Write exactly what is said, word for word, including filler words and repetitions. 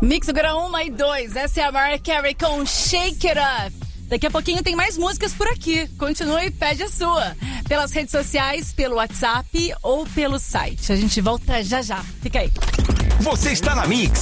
Mix grau um e dois. Essa é a Mariah Carey com Shake It Off. Daqui a pouquinho tem mais músicas por aqui. Continue e pede a sua. Pelas redes sociais, pelo WhatsApp ou pelo site. A gente volta já já. Fica aí. Você está na Mix.